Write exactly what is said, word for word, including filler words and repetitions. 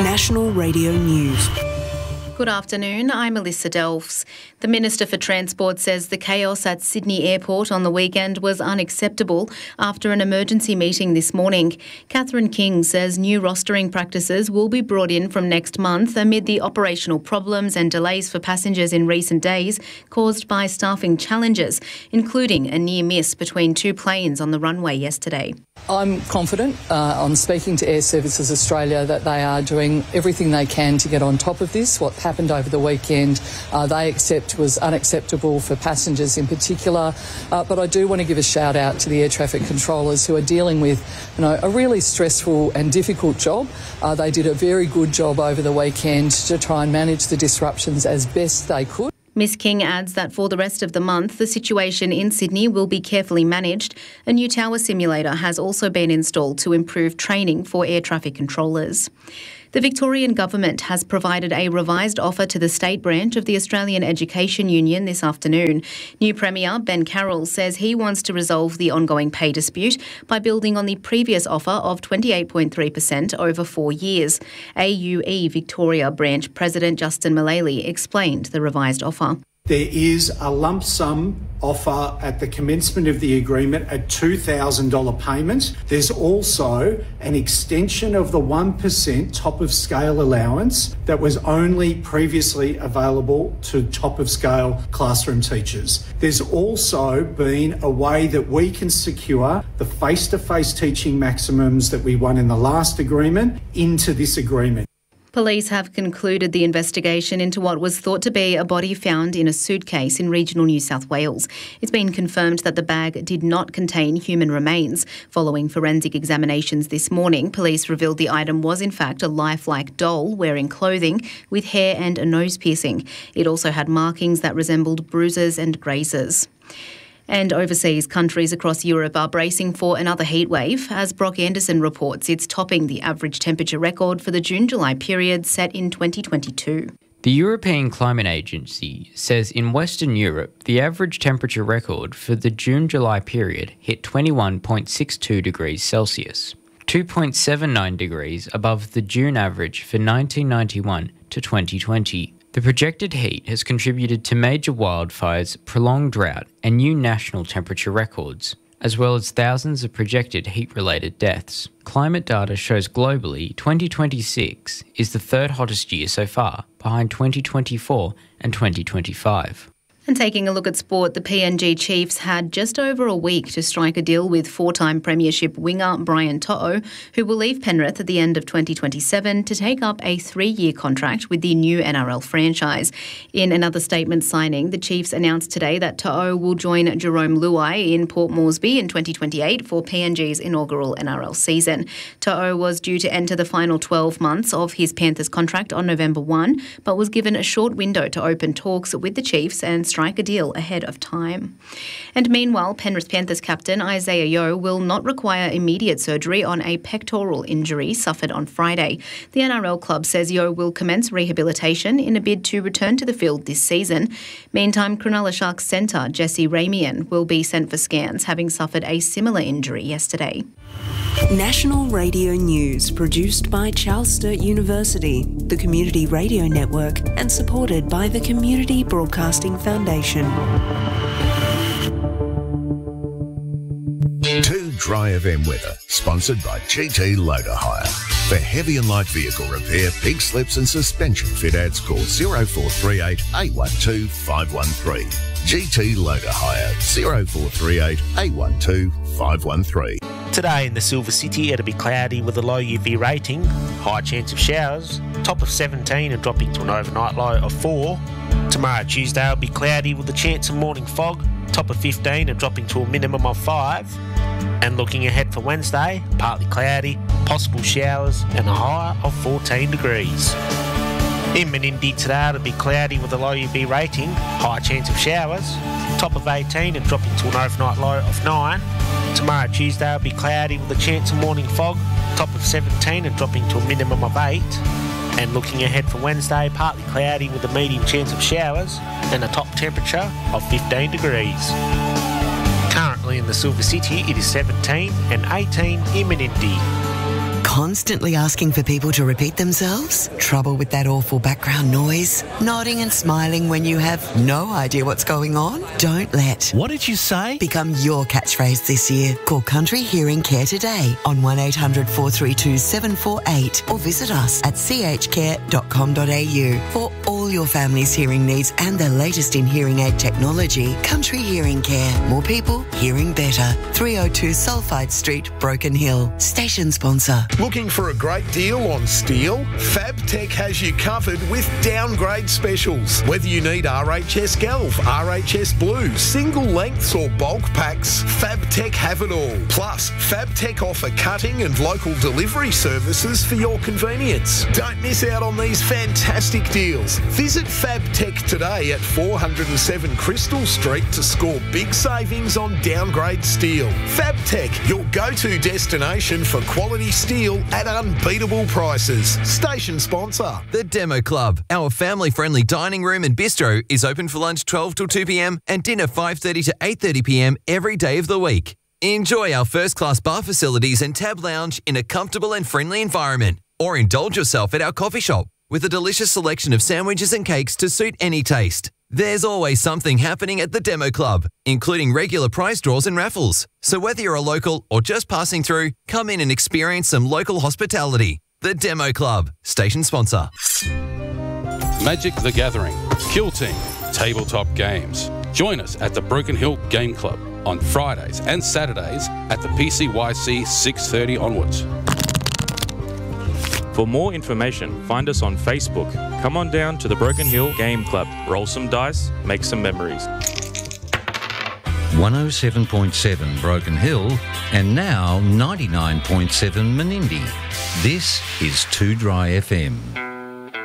National Radio News. Good afternoon, I'm Melissa Delfs. The Minister for Transport says the chaos at Sydney Airport on the weekend was unacceptable after an emergency meeting this morning. Catherine King says new rostering practices will be brought in from next month amid the operational problems and delays for passengers in recent days caused by staffing challenges, including a near miss between two planes on the runway yesterday. I'm confident uh, on speaking to Air Services Australia that they are doing everything they can to get on top of this. What happened over the weekend uh, they accept was unacceptable for passengers in particular. Uh, but I do want to give a shout out to the air traffic controllers who are dealing with you know, a really stressful and difficult job. Uh, they did a very good job over the weekend to try and manage the disruptions as best they could. Miss King adds that for the rest of the month, the situation in Sydney will be carefully managed. A new tower simulator has also been installed to improve training for air traffic controllers. The Victorian Government has provided a revised offer to the state branch of the Australian Education Union this afternoon. New Premier Ben Carroll says he wants to resolve the ongoing pay dispute by building on the previous offer of twenty-eight point three percent over four years. A U E Victoria Branch President Justin Mullally explained the revised offer. There is a lump sum offer at the commencement of the agreement at two thousand dollars payment. There's also an extension of the one percent top of scale allowance that was only previously available to top of scale classroom teachers. There's also been a way that we can secure the face-to-face teaching maximums that we won in the last agreement into this agreement. Police have concluded the investigation into what was thought to be a body found in a suitcase in regional New South Wales. It's been confirmed that the bag did not contain human remains. Following forensic examinations this morning, police revealed the item was in fact a lifelike doll wearing clothing with hair and a nose piercing. It also had markings that resembled bruises and grazes. And overseas, countries across Europe are bracing for another heatwave. As Brock Anderson reports, it's topping the average temperature record for the June-July period set in twenty twenty-two. The European Climate Agency says in Western Europe, the average temperature record for the June-July period hit twenty-one point six two degrees Celsius, two point seven nine degrees above the June average for nineteen ninety-one to twenty twenty. The projected heat has contributed to major wildfires, prolonged drought and new national temperature records, as well as thousands of projected heat-related deaths. Climate data shows globally twenty twenty-six is the third hottest year so far, behind twenty twenty-four and twenty twenty-five. And taking a look at sport, the P N G Chiefs had just over a week to strike a deal with four-time premiership winger Brian To'o, who will leave Penrith at the end of twenty twenty-seven to take up a three-year contract with the new N R L franchise. In another statement signing, the Chiefs announced today that To'o will join Jarome Luai in Port Moresby in twenty twenty-eight for P N G's inaugural N R L season. To'o was due to enter the final twelve months of his Panthers contract on November first, but was given a short window to open talks with the Chiefs and strike a deal ahead of time. And meanwhile, Penrith Panthers captain Isaiah Yeo will not require immediate surgery on a pectoral injury suffered on Friday. The N R L club says Yeo will commence rehabilitation in a bid to return to the field this season. Meantime, Cronulla Sharks centre Jesse Ramian will be sent for scans, having suffered a similar injury yesterday. National Radio News, produced by Charles Sturt University, the Community Radio Network, and supported by the Community Broadcasting Foundation. Two Dry F M weather, sponsored by G T Loader Hire. For heavy and light vehicle repair, pig slips and suspension fit outs, call zero four three eight, eight one two, five one three. G T Loader Hire, zero four three eight, eight one two, five one three. Today in the Silver City, it'll be cloudy with a low U V rating, high chance of showers, top of seventeen and dropping to an overnight low of four. Tomorrow, Tuesday, will be cloudy with a chance of morning fog, top of fifteen and dropping to a minimum of five. And looking ahead for Wednesday, partly cloudy, possible showers and a high of fourteen degrees. In Menindee today, it'll be cloudy with a low U V rating, high chance of showers, top of eighteen and dropping to an overnight low of nine. Tomorrow, Tuesday, will be cloudy with a chance of morning fog, top of seventeen and dropping to a minimum of eight. And looking ahead for Wednesday, partly cloudy with a medium chance of showers and a top temperature of fifteen degrees. Currently in the Silver City, it is seventeen and eighteen in Menindee. Constantly asking for people to repeat themselves? Trouble with that awful background noise? Nodding and smiling when you have no idea what's going on? Don't let What did you say? become your catchphrase this year. Call Country Hearing Care today on one eight hundred four three two seven four eight or visit us at c h care dot com dot a u for all your family's hearing needs and the latest in hearing aid technology. Country Hearing Care. More people hearing better. three oh two Sulphide Street, Broken Hill. Station sponsor. Looking for a great deal on steel? FabTech has you covered with downgrade specials. Whether you need R H S Galv, R H S Blue, single lengths or bulk packs, FabTech have it all. Plus, FabTech offer cutting and local delivery services for your convenience. Don't miss out on these fantastic deals. Visit FabTech today at four hundred seven Crystal Street to score big savings on downgrade steel. FabTech, your go-to destination for quality steel at unbeatable prices. Station sponsor. The Demo Club, our family-friendly dining room and bistro, is open for lunch twelve till two p m and dinner five thirty to eight thirty p m every day of the week. Enjoy our first-class bar facilities and tab lounge in a comfortable and friendly environment, or indulge yourself at our coffee shop with a delicious selection of sandwiches and cakes to suit any taste. There's always something happening at the Demo Club, including regular prize draws and raffles. So whether you're a local or just passing through, come in and experience some local hospitality. The Demo Club, station sponsor. Magic the Gathering, Kill Team, Tabletop Games. Join us at the Broken Hill Game Club on Fridays and Saturdays at the P C Y C six thirty onwards. For more information, find us on Facebook. Come on down to the Broken Hill Game Club. Roll some dice, make some memories. one oh seven point seven Broken Hill and now ninety-nine point seven Menindee. This is Too Dry F M.